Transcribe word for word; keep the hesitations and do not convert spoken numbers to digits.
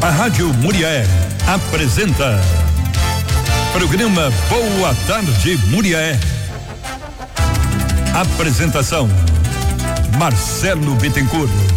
A Rádio Murié apresenta Programa Boa Tarde Murié. Apresentação Marcelo Bittencourt.